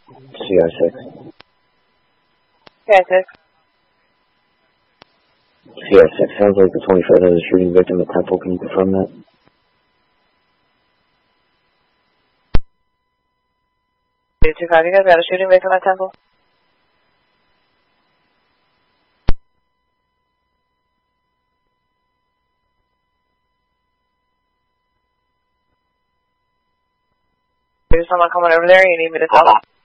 CI6. CI6. CI6 sounds like the 25th has a shooting victim at Temple. Can you confirm that? You guys got a shooting victim at Temple? There's someone coming over there, you need me to tell them?